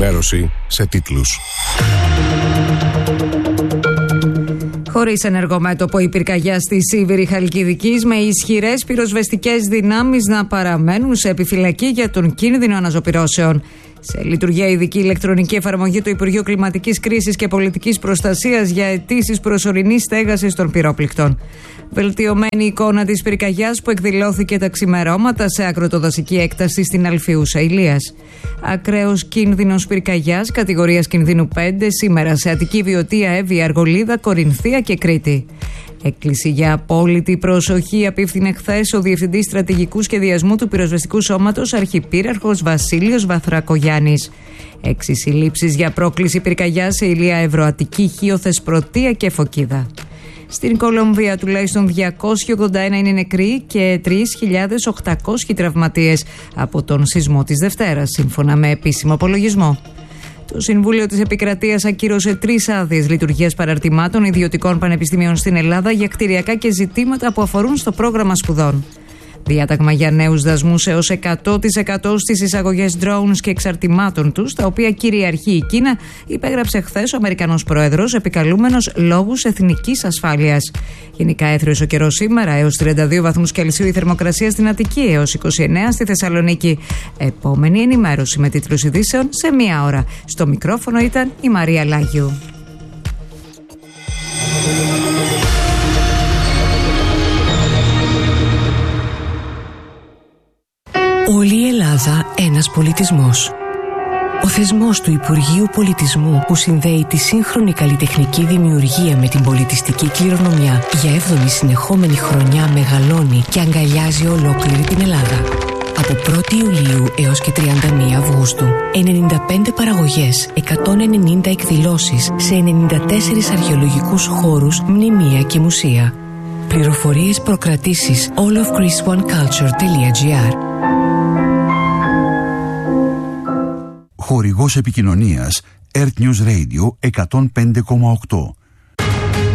ενημέρωση σε τίτλους. Χωρίς ενεργό μέτωπο η πυρκαγιά στη Σίβηρη Χαλκιδικής, με ισχυρές πυροσβεστικές δυνάμεις να παραμένουν σε επιφυλακή για τον κίνδυνο αναζωπυρώσεων. Σε λειτουργία ειδική ηλεκτρονική εφαρμογή του Υπουργείου Κλιματικής Κρίσης και Πολιτικής Προστασίας για αιτήσεις προσωρινής στέγασης των πυρόπληκτων. Βελτιωμένη εικόνα της πυρκαγιάς που εκδηλώθηκε τα ξημερώματα σε ακροτοδασική έκταση στην Αλφιούσα Ηλίας. Ακραίος κίνδυνος πυρκαγιάς κατηγορίας κινδύνου 5 σήμερα σε Αττική, Βιωτία, Εύβοια, Αργολίδα, Κορινθία και Κρήτη. Έκκληση για απόλυτη προσοχή απίφθινε χθες ο Διευθυντής Στρατηγικού Σχεδιασμού του Πυροσβεστικού Σώματος, Αρχιπύραυχος Βασίλειος Βαθρακογιάννης. 6 συλλήψεις για πρόκληση πυρκαγιάς σε Ηλία, Ευρωαττική, Χίο, Θεσπρωτεία και Φωκίδα. Στην Κολομβία τουλάχιστον 281 είναι νεκροί και 3.800 τραυματίες από τον σεισμό της Δευτέρας, σύμφωνα με επίσημο απολογισμό. Το Συμβούλιο της Επικρατείας ακύρωσε 3 άδειες λειτουργίας παραρτημάτων ιδιωτικών πανεπιστημίων στην Ελλάδα για κτηριακά και ζητήματα που αφορούν στο πρόγραμμα σπουδών. Διάταγμα για νέους δασμούς έως 100% στις εισαγωγές drones και εξαρτημάτων τους, τα οποία κυριαρχεί η Κίνα, υπέγραψε χθες ο Αμερικανός Πρόεδρος, επικαλούμενος λόγους εθνικής ασφάλειας. Γενικά έθριος ο καιρός σήμερα, έως 32 βαθμούς Κελσίου η θερμοκρασία στην Αττική, έως 29 στη Θεσσαλονίκη. Επόμενη ενημέρωση με τίτλους ειδήσεων σε 1 ώρα. Στο μικρόφωνο ήταν η Μαρία Λάγιου. Όλη η Ελλάδα ένας πολιτισμός. Ο θεσμός του Υπουργείου Πολιτισμού που συνδέει τη σύγχρονη καλλιτεχνική δημιουργία με την πολιτιστική κληρονομιά για 7η συνεχόμενη χρονιά μεγαλώνει και αγκαλιάζει ολόκληρη την Ελλάδα. Από 1η Ιουλίου έως και 31 Αυγούστου, 95 παραγωγές, 190 εκδηλώσεις σε 94 αρχαιολογικούς χώρους, μνημεία και μουσεία. Πληροφορίες, προκρατήσεις allofgreeceoneculture.gr. Χορηγός επικοινωνίας Earth News Radio 105,8.